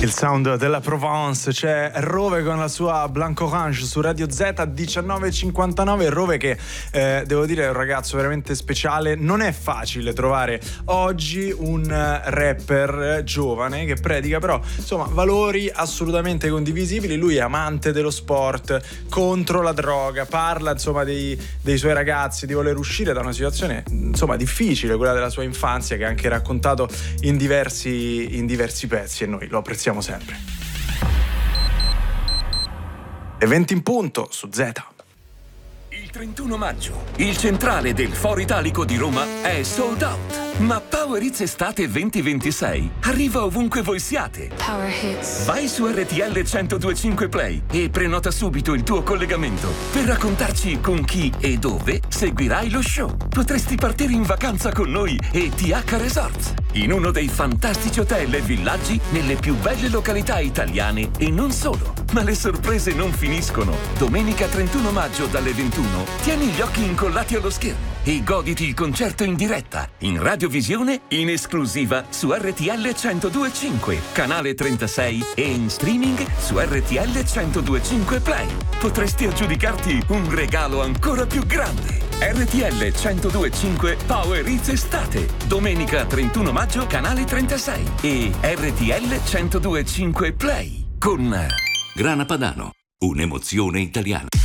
Il sound della Provence, c'è Rove con la sua Blanco Orange su Radio Z 19:59. Rove che devo dire è un ragazzo veramente speciale. Non è facile trovare oggi un rapper giovane che predica però insomma valori assolutamente condivisibili. Lui è amante dello sport, contro la droga, parla insomma dei suoi ragazzi, di voler uscire da una situazione insomma difficile, quella della sua infanzia, che ha anche raccontato in diversi pezzi, e noi lo apprezziamo sempre. Eventi in punto su Z. Il 31 maggio, il centrale del Foro Italico di Roma è sold out. Ma Power Hits Estate 2026 arriva ovunque voi siate. Power Hits. Vai su RTL 102.5 Play e prenota subito il tuo collegamento per raccontarci con chi e dove seguirai lo show. Potresti partire in vacanza con noi e TH Resorts, in uno dei fantastici hotel e villaggi nelle più belle località italiane, e non solo. Ma le sorprese non finiscono. Domenica 31 maggio dalle 21 tieni gli occhi incollati allo schermo e goditi il concerto in diretta, in radiovisione, in esclusiva su RTL 102.5, canale 36, e in streaming su RTL 102.5 Play. Potresti aggiudicarti un regalo ancora più grande. RTL 102.5 Power Hits Estate, domenica 31 maggio, canale 36, e RTL 102.5 Play con Grana Padano, un'emozione italiana.